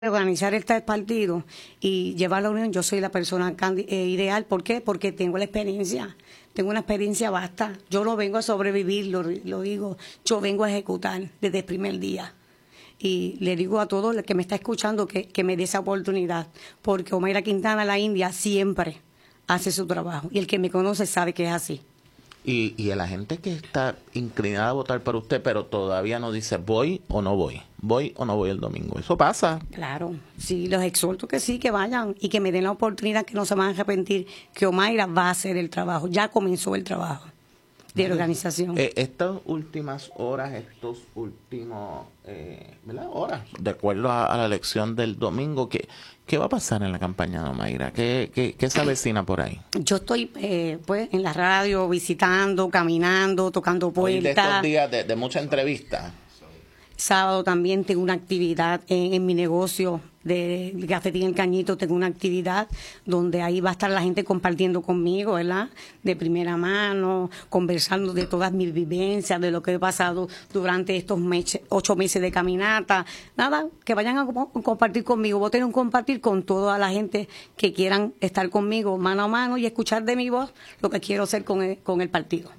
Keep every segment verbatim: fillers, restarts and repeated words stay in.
organizar este partido y llevar la unión, yo soy la persona eh, ideal. ¿Por qué? Porque tengo la experiencia, tengo una experiencia vasta. Yo no vengo a sobrevivir, lo, lo digo, yo vengo a ejecutar desde el primer día. Y le digo a todo el que me está escuchando que, que me dé esa oportunidad, porque Omaira Quintana, la India, siempre hace su trabajo. Y el que me conoce sabe que es así. Y, y a la gente que está inclinada a votar por usted, pero todavía no dice voy o no voy, voy o no voy el domingo. Eso pasa. Claro, sí, los exhorto que sí, que vayan y que me den la oportunidad, que no se van a arrepentir, que Omaira va a hacer el trabajo, ya comenzó el trabajo de la organización. Eh, estas últimas horas, estos últimos, eh, ¿verdad? horas, de acuerdo a, a la elección del domingo, ¿qué, qué va a pasar en la campaña de Omaira? ¿Qué, qué, qué se avecina por ahí? Yo estoy eh, pues en la radio, visitando, caminando, tocando puertas. Hoy de estos días de, de mucha entrevista. Sábado también tengo una actividad en, en mi negocio de Cafetín El Cañito, tengo una actividad donde ahí va a estar la gente compartiendo conmigo, ¿verdad? De primera mano, conversando de todas mis vivencias, de lo que he pasado durante estos meses, ocho meses de caminata. Nada, que vayan a compartir conmigo, voy a tener un compartir con toda la gente que quieran estar conmigo mano a mano y escuchar de mi voz lo que quiero hacer con el, con el partido.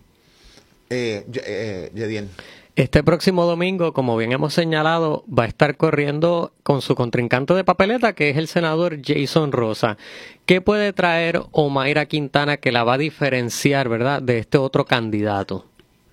Eh, eh, Yediel. Este próximo domingo, como bien hemos señalado, va a estar corriendo con su contrincante de papeleta, que es el senador Jason Rosa. ¿Qué puede traer Omaira Quintana que la va a diferenciar, verdad, de este otro candidato?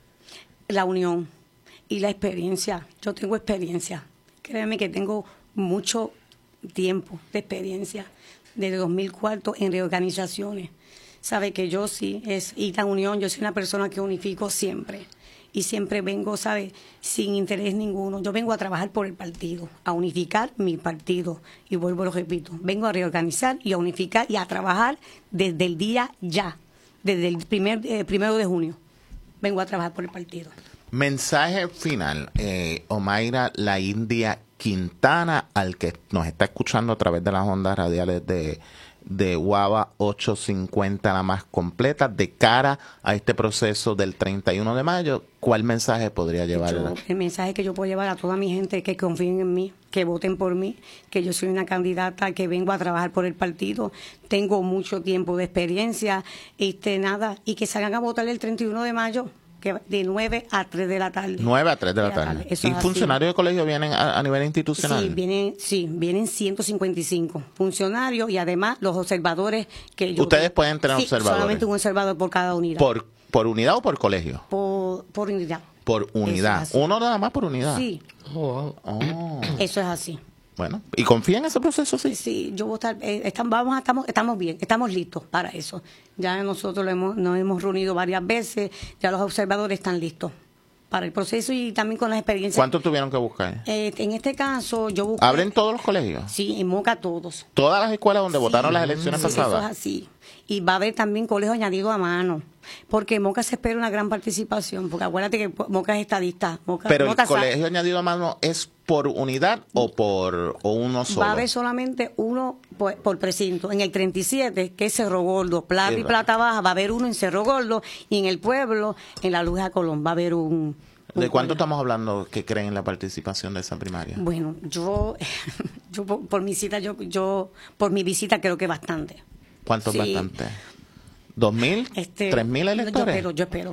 La unión y la experiencia. Yo tengo experiencia. Créeme que tengo mucho tiempo de experiencia, desde dos mil cuatro en reorganizaciones. Sabe que yo sí, es y la unión, yo soy una persona que unifico siempre. Y siempre vengo, ¿sabe?, sin interés ninguno. Yo vengo a trabajar por el partido, a unificar mi partido. Y vuelvo, lo repito, vengo a reorganizar y a unificar y a trabajar desde el día ya, desde el primer eh, primero de junio. Vengo a trabajar por el partido. Mensaje final, eh, Omaira La India Quintana, al que nos está escuchando a través de las ondas radiales de... de Guava ochocientos cincuenta, la más completa, de cara a este proceso del treinta y uno de mayo, ¿cuál mensaje podría llevar? Yo, el mensaje que yo puedo llevar a toda mi gente que confíen en mí, que voten por mí, que yo soy una candidata que vengo a trabajar por el partido, tengo mucho tiempo de experiencia, este nada, y que salgan a votar el treinta y uno de mayo. Que de nueve a tres de la tarde. nueve a tres de la tarde. ¿Y funcionarios de colegio vienen a, a nivel institucional? Sí, vienen, sí, vienen ciento cincuenta y cinco funcionarios y además los observadores que yo... ¿Ustedes pueden tener sí, observadores? Solamente un observador por cada unidad. ¿Por, por unidad o por colegio? Por, por unidad. Por unidad. Es ¿Uno nada más por unidad? Sí. Oh, oh. Eso es así. Bueno, ¿y confía en ese proceso? Sí, sí, yo voy a estar, eh, estamos, vamos, estamos, estamos bien, estamos listos para eso. Ya nosotros lo hemos, nos hemos reunido varias veces, ya los observadores están listos para el proceso y también con las experiencias. ¿Cuántos tuvieron que buscar? Eh, en este caso, yo busqué... ¿Abren todos los colegios? Sí, en Moca todos. ¿Todas las escuelas donde sí, votaron las elecciones sí, pasadas? Eso es así. Y va a haber también colegios añadidos a mano. Porque en Moca se espera una gran participación. Porque acuérdate que Moca es estadista. Moca, Pero Moca el colegio añadido a mano es por unidad o por o uno solo. Va a haber solamente uno por, por precinto. En el treinta y siete, que es Cerro Gordo, Plata sí, y Plata Baja, va a haber uno en Cerro Gordo. Y en el pueblo, en la Luz de Colón, va a haber un... ¿De cuánto estamos hablando que creen en la participación de esa primaria? Bueno, yo, yo por, por mi cita, yo, yo por mi visita creo que bastante. ¿Cuánto es sí. bastante? ¿Dos mil? Este, ¿Tres mil electores? Yo espero, yo espero.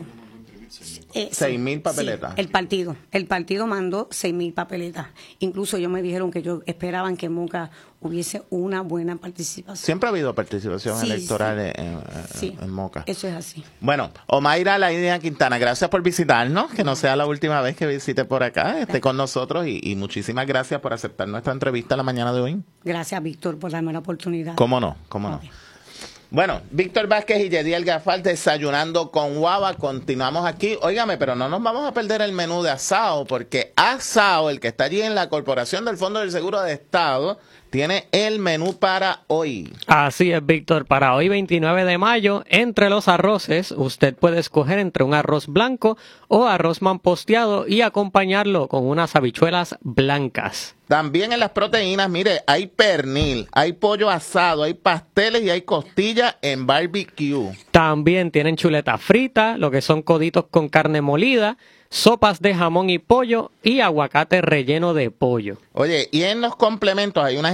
Eh, ¿Seis mil papeletas? Sí, el partido. El partido mandó seis mil papeletas. Incluso ellos me dijeron que ellos esperaban que en Moca hubiese una buena participación. Siempre ha habido participación sí, electoral sí. En, en, sí, en Moca. Eso es así. Bueno, Omaira La India Quintana, gracias por visitarnos, que no sea la última vez que visite por acá, esté con nosotros y, y muchísimas gracias por aceptar nuestra entrevista la mañana de hoy. Gracias, Víctor, por darme la oportunidad. ¿Cómo no? ¿Cómo okay. no? Bueno, Víctor Vázquez y Yediel Gafal desayunando con Guava. Continuamos aquí. Óigame, pero no nos vamos a perder el menú de Asao, porque Asao, el que está allí en la Corporación del Fondo del Seguro de Estado, tiene el menú para hoy. Así es, Víctor. Para hoy, veintinueve de mayo, entre los arroces, usted puede escoger entre un arroz blanco o arroz mamposteado y acompañarlo con unas habichuelas blancas. También en las proteínas, mire, hay pernil, hay pollo asado, hay pasteles y hay costillas en barbecue. También tienen chuleta frita, lo que son coditos con carne molida, sopas de jamón y pollo y aguacate relleno de pollo. Oye, y en los complementos hay unas